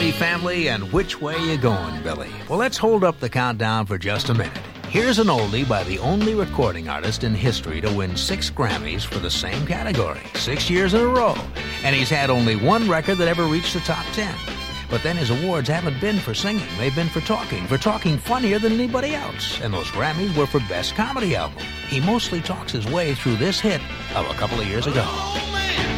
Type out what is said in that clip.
Happy family, and which way you going, Billy? Well, let's hold up the countdown for just a minute. Here's an oldie by the only recording artist in history to win 6 Grammys for the same category, 6 years in a row. And he's had only one record that ever reached the top 10. But then his awards haven't been for singing. They've been for talking funnier than anybody else. And those Grammys were for Best Comedy Album. He mostly talks his way through this hit of a couple of years ago.